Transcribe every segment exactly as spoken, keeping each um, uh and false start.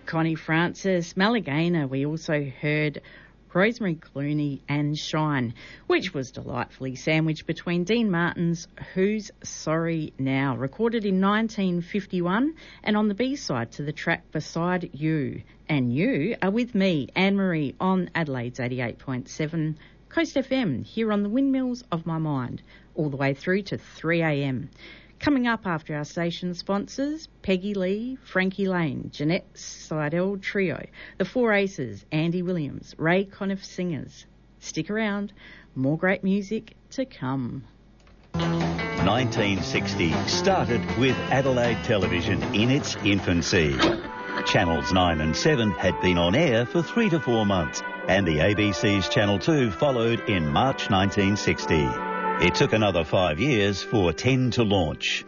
Connie Francis. Malagana, we also heard Rosemary Clooney and Shine, which was delightfully sandwiched between Dean Martin's Who's Sorry Now, recorded in nineteen fifty-one, and on the B-side to the track Beside You. And you are with me, Anne-Marie, on Adelaide's eighty-eight point seven Coast F M, here on the Windmills of My Mind, all the way through to three a m. Coming up after our station sponsors, Peggy Lee, Frankie Lane, Jeanette Seidel Trio, The Four Aces, Andy Williams, Ray Conniff Singers. Stick around, more great music to come. nineteen sixty started with Adelaide Television in its infancy. Channels nine and seven had been on air for three to four months, and the A B C's Channel two followed in March nineteen sixty. It took another five years for ten to launch.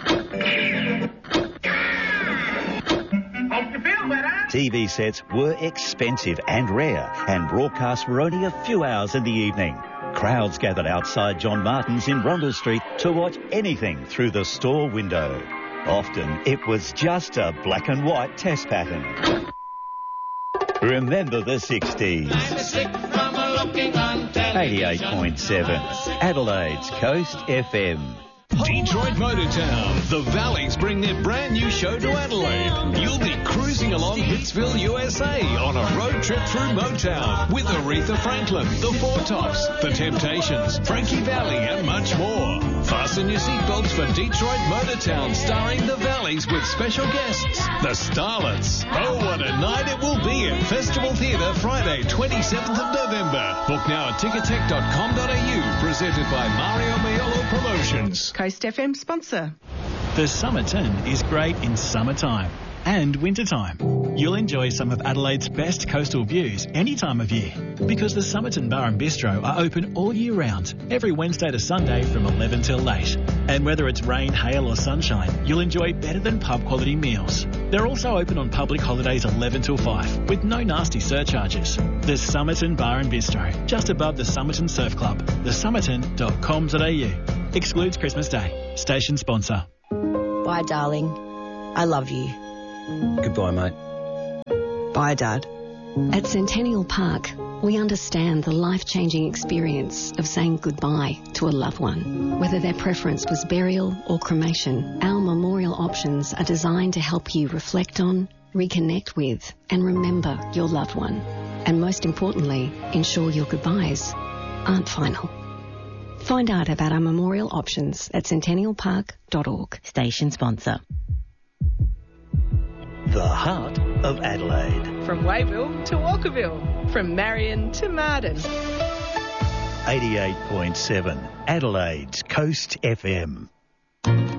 T V sets were expensive and rare, and broadcasts were only a few hours in the evening. Crowds gathered outside John Martin's in Rondell Street to watch anything through the store window. Often it was just a black and white test pattern. Remember the sixties. eighty-eight point seven Adelaide's Coast F M. Detroit Motortown. The Valleys bring their brand new show to Adelaide. You'll be cruising along Hitsville, U S A on a road trip through Motown with Aretha Franklin, The Four Tops, The Temptations, Frankie Valli and much more. Fasten your seatbelts for Detroit Motortown, starring The Valleys with special guests, The Starlets. Oh, what a night it will be at Festival Theatre Friday, twenty-seventh of November. Book now at ticketek dot com dot a u, presented by Mario Maiolo Promotions. Coast F M sponsor. The Somerton is great in summertime and wintertime. You'll enjoy some of Adelaide's best coastal views any time of year, because the Somerton Bar and Bistro are open all year round, every Wednesday to Sunday from eleven till late. And whether it's rain, hail or sunshine, you'll enjoy better than pub quality meals. They're also open on public holidays eleven till five with no nasty surcharges. The Somerton Bar and Bistro, just above the Somerton Surf Club. the somerton dot com dot a u. Excludes Christmas Day. Station sponsor. Bye, darling. I love you. Goodbye, mate. Bye, Dad. At Centennial Park, we understand the life-changing experience of saying goodbye to a loved one. Whether their preference was burial or cremation, our memorial options are designed to help you reflect on, reconnect with, and remember your loved one. And most importantly, ensure your goodbyes aren't final. Find out about our memorial options at centennial park dot org. Station sponsor. The heart of Adelaide. From Wayville to Walkerville. From Marion to Marden. eighty-eight point seven Adelaide's Coast F M.